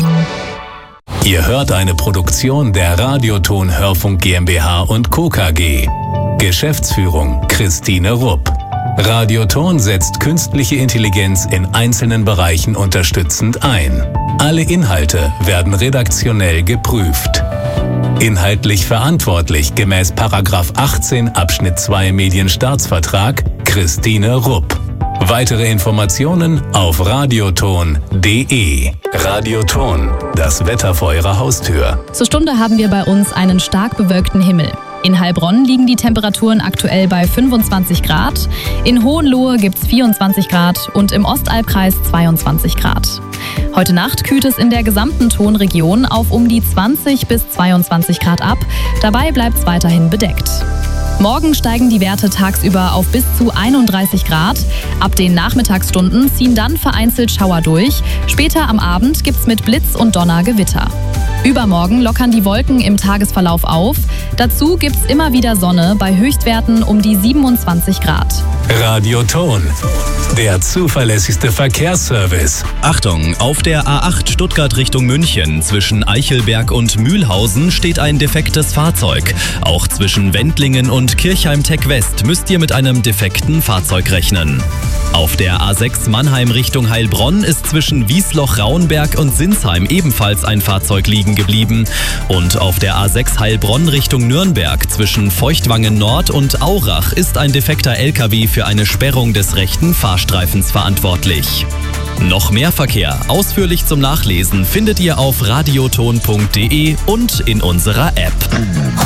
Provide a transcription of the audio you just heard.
Ihr hört eine Produktion der Radioton Hörfunk GmbH und Co. KG. Geschäftsführung Christine Rupp. Radioton setzt künstliche Intelligenz in einzelnen Bereichen unterstützend ein. Alle Inhalte werden redaktionell geprüft. Inhaltlich verantwortlich gemäß § 18 Abschnitt 2 Medienstaatsvertrag Christine Rupp. Weitere Informationen auf radioton.de. Radioton, das Wetter vor Ihrer Haustür. Zur Stunde haben wir bei uns einen stark bewölkten Himmel. In Heilbronn liegen die Temperaturen aktuell bei 25 Grad, in Hohenlohe gibt es 24 Grad und im Ostalbkreis 22 Grad. Heute Nacht kühlt es in der gesamten Tonregion auf um die 20 bis 22 Grad ab, dabei bleibt es weiterhin bedeckt. Morgen steigen die Werte tagsüber auf bis zu 31 Grad. Ab den Nachmittagsstunden ziehen dann vereinzelt Schauer durch. Später am Abend gibt's mit Blitz und Donner Gewitter. Übermorgen lockern die Wolken im Tagesverlauf auf. Dazu gibt's immer wieder Sonne bei Höchstwerten um die 27 Grad. Radioton, der zuverlässigste Verkehrsservice. Achtung, auf der A8 Stuttgart Richtung München zwischen Eichelberg und Mühlhausen steht ein defektes Fahrzeug. Auch zwischen Wendlingen und Kirchheim-Tech West müsst ihr mit einem defekten Fahrzeug rechnen. Auf der A6 Mannheim Richtung Heilbronn ist zwischen Wiesloch-Rauenberg und Sinsheim ebenfalls ein Fahrzeug liegen geblieben. Und auf der A6 Heilbronn Richtung Nürnberg zwischen Feuchtwangen Nord und Aurach ist ein defekter LKW für eine Sperrung des rechten Fahrstreifens verantwortlich. Noch mehr Verkehr, ausführlich zum Nachlesen, findet ihr auf radioton.de und in unserer App.